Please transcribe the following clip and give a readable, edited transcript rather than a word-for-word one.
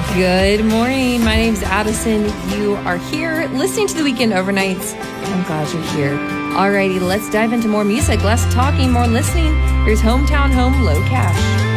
Good morning. My name's Addison. You are here listening to the Weekend Overnights. I'm glad you're here. Alrighty, let's dive into more music, less talking, more listening. Here's Hometown Home, Low Cash.